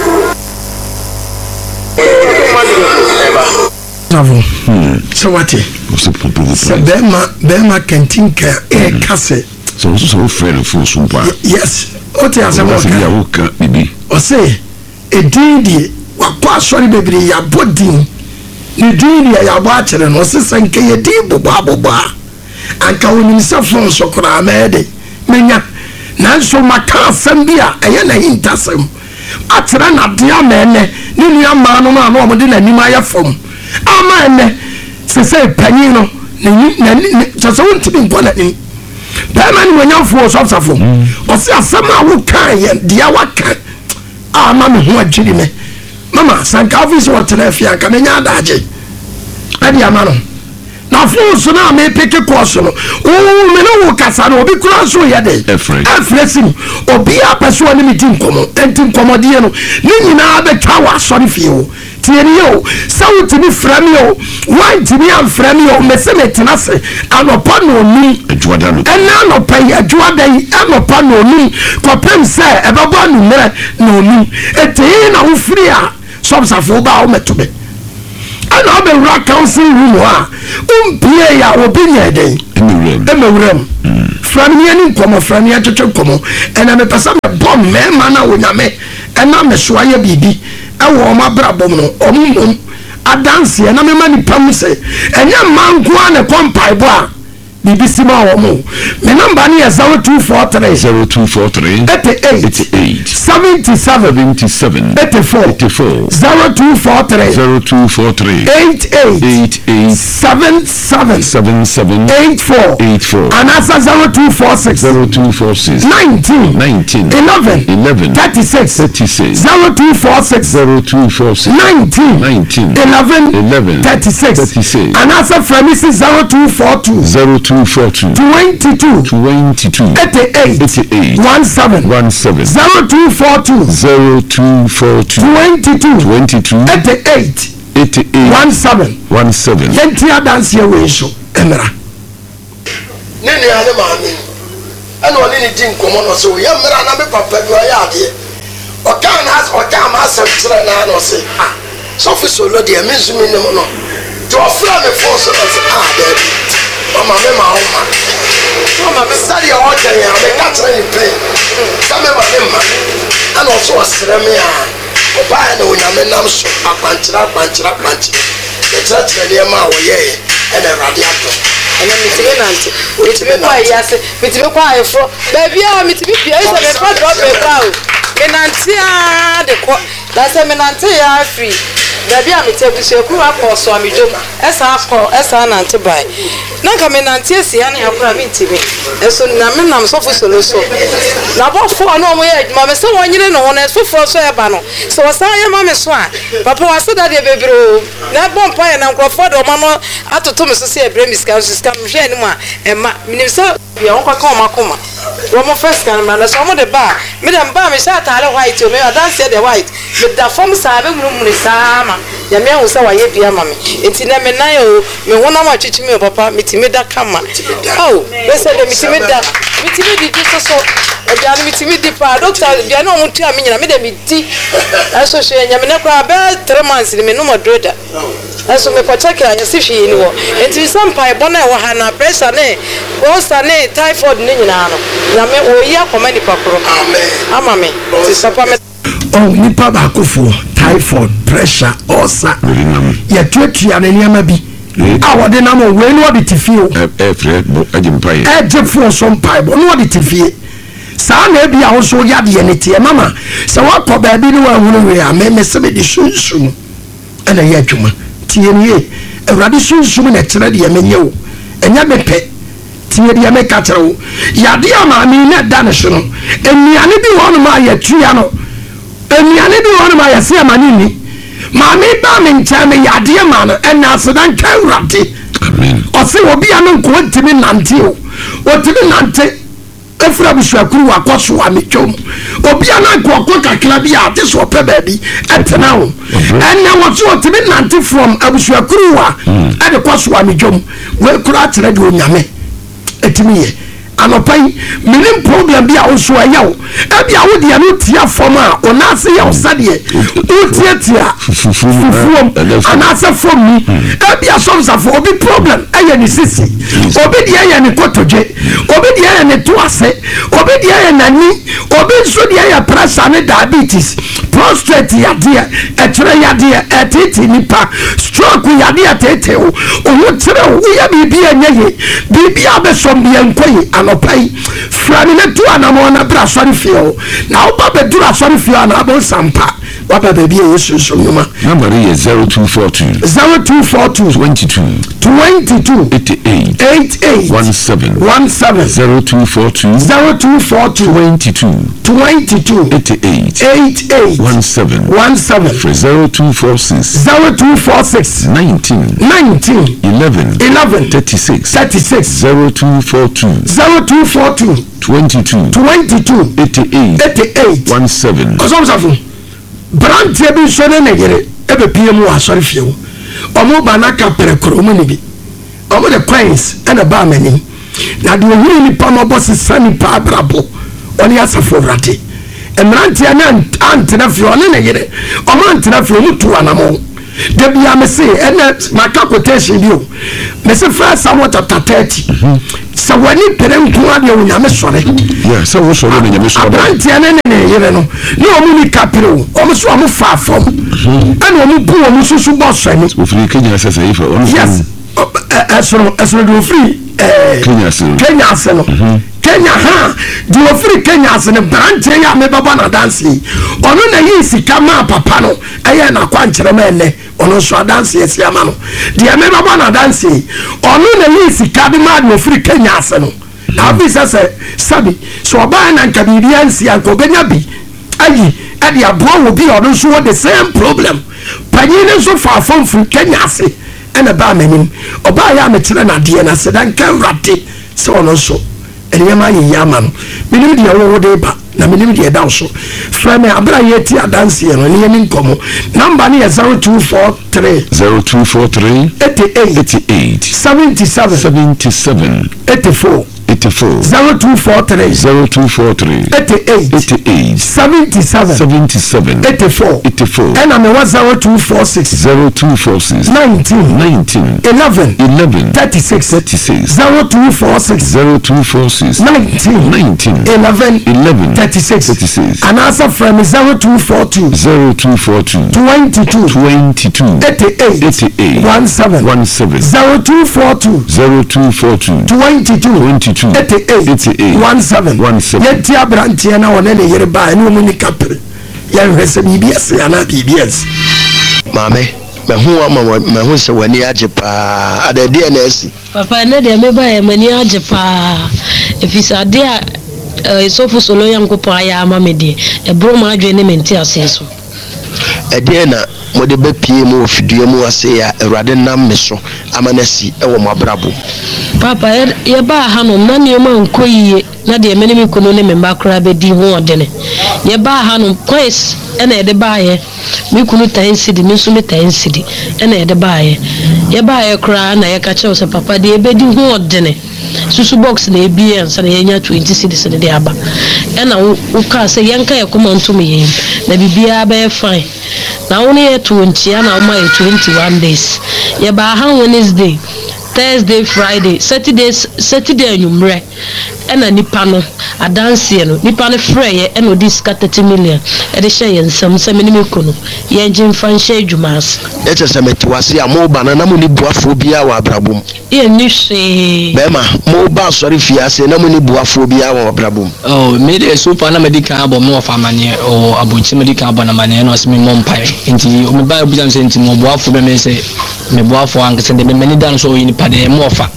S3: so what so bema kentinka kase
S1: so friend for super
S3: yes oti asamo
S1: ka bibi
S3: o say edindi wakwa sori bebiri ya bodin ni dini ya bo akere no sesan ke ye di boba anka wonim se fon so kra mede menya nanso maka asem bia eye na hintasem atera na dia mene ni nua ma no na no mo de nanim aye fom ama ene se panyin no ni so wonti nko na ni ba ma ni wanyafo so safo o se asem a wo kan ye dia waka ama me ho adwiri me mama sanka office wa telefia ka menya adaje adi amano na fuso na me peke course no o me no wo kasa no obi kura so ye de efresim obi apeso ni meeting komo enti komodie no ni nyina be twa wa sori fie o tieni yo sauti ni framio wanti ni amframio mesemetina se anopa no ni
S1: adwada no
S3: ena no pay adwada yi anopa no ni kopem se ebabo no mere no ni eti na wo free a sobsafo ba o metobe ana obe ra council room a umpie ya obi nyeden emewurem framia ni komo framia twetwe komo ena me pesa me bom me ma na wonyame ena me so aye bibi ewo ma brabom no omum adanse na me mani pam se enya manko ane kompai bo a BBC ma wo mo me number ni 0243 88 77 84 0243 88 77 84 and answer 0246 19 11 36 0246 19 11 36 and answer premises 0242 22 88 17 0242 22 88 17 yenti adanse we so emra
S2: nene ane maami ana oni ni din komo no so ya mra na me papa bi o ya ade o kan ma se tsira na no se so fi so lo de emizumi ne mo no to ofra me force no se de mama me ma study all day and me catch any play some me ma and also asere me a oba na onyame nam so akwanchira the church na dey ma wo ye and erade ato
S7: and me tebe kwa yase me tebe kwa efro baby a me tebe bia so me fa drop e kwa o me nanti a de ko da se me nanti ya free baby a me tebe so ku akọ so amidom esa nanti bai na ka me nanti esi ane akora me tebe eso na me nam so fu solo so na bo fo no mo ye ma me se wonyire no ho na so fo so e ba no so wasa ye ma me so a papa wasa da de bebro na bon pa ye na nkrofo do ma no atoto me so se ebre miska mhwe ni mu a ema minim so bia won kwaka o makoma wo mo first kan na so mo de ba me dem ba me sha tale white o me dance de white me da form sa be mu sa ma nyame ahu sɛ waye bia ma me enti na me nan o me wona ma twetwe me papa mitimi da kama oh we say de mitimi di so bia no mitimi di pa doctor bia no mutu a me nyina me de mi di aso hwe nyame na kwa ba 3 months ni me no modroda aso me pachake a yesi hwe ni wo enti sampa e bona e wo ha na pressure ne ulcer ne typhoid ne nyina no nyame o yi akoma ni pakoro ama me ti sapa me
S3: nipa ba kofo typhoid pressure ulcer ya tuatua ne niama bi a wode na mo we no de tifie
S1: frɛ agimpai
S3: fo so mpai bo no de tifie saa na bia wo so yade ye ne tie mama sɛ wakɔ ba bi no wa hunu we a me se be de sunsun ana ye adwuma tie ne awurade sunsun na tere de menye wo enya mepe tie de me ka tere wo yade ama mi na da ne so no eniane bi wo no ma ye tua no eniane bi wo no ma ye se amani ni maame ba me ncha me yade ama no ena sedan ka awurade
S1: amen
S3: ose obi anu nko ntimi nante o otimi nante efra busuakuru wakoso wa metwom obi anu nko kakra bi a te so pe ba bi etena o ena wo so otimi nante from abusuakuru wa ade koso wa metwom we kura tere de onyame etimi ye anopai minim problem bi a wo so ayawo e bi a wo de anu tia fom a onase ya osade utiatia fufuom anase fom ni e bi a somsafo obi problem eye ni sisi obi de eye ni kotoje obi de eye ni toase obi de eye nani obi so de eye pressure ne diabetes prostate yade etre yade etiti nipa stroke yade etete o wo tere o ya bibi enye bibi abesom bi enkoyi anopai frani ne tu anamo na bra sori fio na oba be dura sori fio na abo sampa waba baby yesu so nyuma
S1: number is 0242
S3: 22 88
S1: 17
S3: 0242 22 88 17
S1: for 0246 19 11 36
S3: 0242
S1: 22
S3: 88
S1: 17
S3: osomsafo brantie bi so ne yere ebe pm wa sori fie omo banaka perekro mu ni bi omo the coins and ba mani na de ohuri ni pa no boss sani pa abrabo oni asafo rate emrantie na antena fie one ne yere omo antena fie mu tu anamo de bia me se ene maka quotation bi o me se first Samuel chapter 30 so wani pere nko ade o nyame sore
S1: yeah so wo sore nyame sore
S3: brantie ne yere no ne o mu ni kapiro o mu so o mu fa fom ene o mu bu o mu susu boss ani
S1: o free Kenya sese ifa on
S3: yes esoro do free
S1: Kenya
S3: se no Kenya ha do free Kenya se ne brantie ya me baba na dance ono na yi sika ma papa no eye na kwankyere ma ene ono so dance esi ama no de me baba na dance ono na yi sika bi ma do free Kenya se no na bi se sabi so oba na nka bi ansi anko benya bi ayi ade abo wo bi ono so the same problem panyine so fa from free Kenya se ena ba manim oba ya me kire na de na se dan kan rate se ono so enyama yi yama no minim de wo de ba na minim de da so fra me abra yeti adanse no ne yemi nkomo number ne 0243 88 77 84 0243 88 77 84 and I'm 0246 19 11 36 0246 19 11 36 and answer from 0242 22 88 17 0242 22 88 yeti abrantie na wona ne yere ba ene mu ni kapre ya hwese BBS ya na BBS
S2: mame me hu se wani age pa adade na esi
S8: papa ne de me ba e mani age pa efisade a sofu solo yankopo aya ama me de e bro ma adwe ne menti asenso
S2: ede na mo de be pie mu ofidue mu ase ya awurade nam me so amanasi e wo mo abrabo
S8: papa ye ba ha no na ne ma nkoyiye na de me ne me kunu ne me makra be di ho odene ye ba ha no quiz ena ye de ba ye me kunu tan sidi me so me tan sidi ena ye de ba ye ba ye kra na ye ka che o papa de be di ho odene susu box na ebi ensa na yenya 20 cedis ne de aba ena wo ka se yenka ye koma ntum ye na bibia ba fine na wo ne ye 20 na wo ma ye 21 days ye ba ha Wednesday Thursday, Friday, Saturday anyumre ena nipa no adanse no nipa no frey e no dis 30 million e de hye ensam same ni mekono ye ngin fan hye adwumas
S2: e che se metiwase a mo ba na mo ni buafo bia wa abrabom
S8: e ni hwe
S2: be ma mo ba sori fiase na mo ni buafo bia wa abrabom
S5: oh me de so pa na medical abo mo fa mane o abonchi medical abo na mane no se me mo mpai enti o me ba obi jam se enti mo buafo be me se me buafo anke de me mani dan so yin pa de mo fa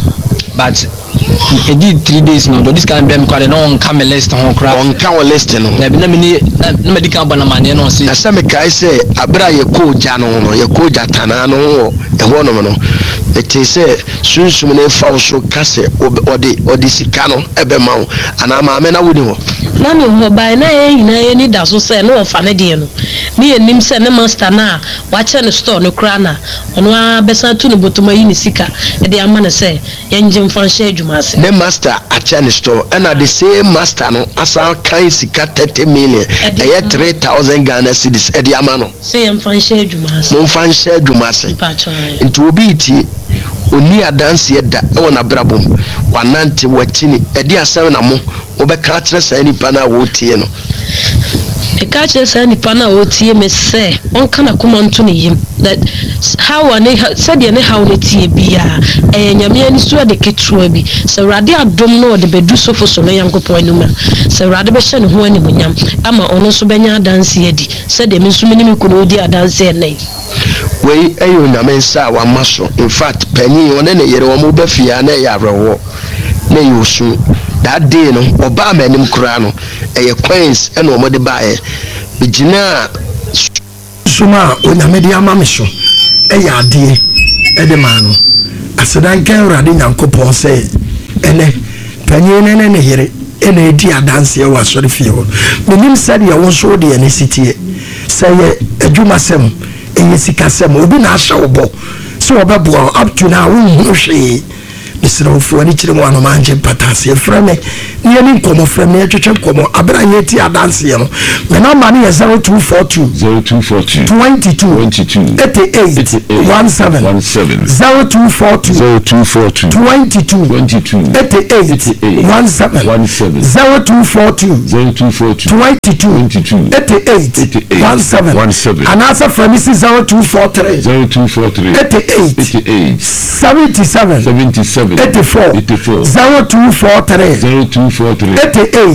S5: but I did 3 days now. This can be because no one come list on crowd.
S2: On come list no.
S5: Na medical bana mane no see.
S2: Asa me kai say abra ye ko ja no no ye ko ja tana no e ho no no. It is say sunsum ne fa so kase odi sika no ebe ma wo ana ma me na woni ho.
S8: Na me ho ba na ye ni da so say no fa ne de no. Me enim say ne master na wa che ne store no kra na ono a besa tu no botoma yi ne sika e de ama ne say ye ngem fa hye adwuma se.
S2: The master at Chinese store and the same master no asa kan sika 30 million e 3,000 Ghana cedis e di amano
S8: say em fan share adwuma
S2: mo fan share adwuma se nti obi ti oni adanse e da e wona brabom wanante watini e di asem na mo obeka kire sa ni pa na wo tie no
S8: e ka kire sa ni pa na wo tie me se on kana kuma nto ne yim that how ani said ye ne how ne tie bia e nyame ani so de ketrua bi se rade adom no de bedu sofo so no yankopon no ma se rade be hye ne ho ani munyam ama ono so benya adanse adi se de me so me ni me kuno di adanse nei
S2: we ayo nyame nsa wa maso in fact panyi one ne yere wo mo ba fia na ya rewo na yosu that day no oba manim kura no e coins e no mo de bae bigina
S3: suma onyame de ama me so e ya ade e de ma no asedan kan rade nyankopon se ene panyi ne yere ene edi adanse e wa sori fie ho menim said ya won so de ene sitie say adwumasem enye sikasem obi na ahya obo so obebo up to now wo hwe Mr. Fuani Chimo and Manje Patasi, friend, nearly come from near Church Como, Abranyeti Adansiano. When our money is 0242 22 88 17 0242 22 88 17 0242 22 88 17 and answer from Mrs. 0243 88 77 84 0243 88